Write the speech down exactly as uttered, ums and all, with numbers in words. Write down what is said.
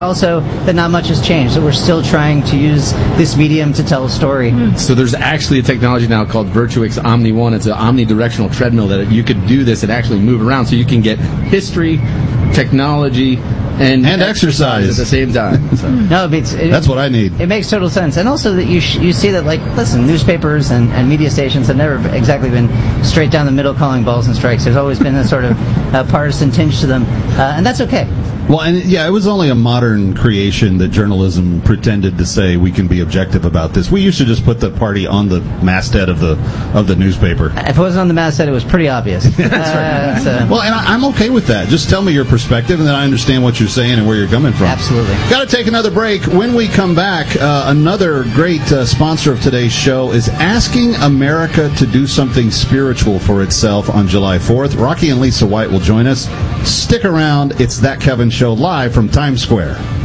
Also, that not much has changed, so we're still trying to use this medium to tell a story. Mm. So there's actually a technology now called Virtuix Omni One. It's an omnidirectional treadmill that you could do this and actually move around, so you can get history, technology, and, and exercise at the same time. So. No, it's, it, that's what I need. It makes total sense, and also that you sh- you see that, like, listen, newspapers and, and media stations have never exactly been straight down the middle calling balls and strikes. There's always been a sort of uh, partisan tinge to them, uh, and that's okay. Well, and yeah, it was only a modern creation that journalism pretended to say we can be objective about this. We used to just put the party on the masthead of the of the newspaper. If it wasn't on the masthead, it was pretty obvious. That's right. Uh, so. Well, and I, I'm okay with that. Just tell me your perspective, and then I understand what you're saying and where you're coming from. Absolutely. Got to take another break. When we come back, uh, another great uh, sponsor of today's show is asking America to do something spiritual for itself on July fourth. Rocky and Lisa White will join us. Stick around. It's That Kevin Show live from Times Square.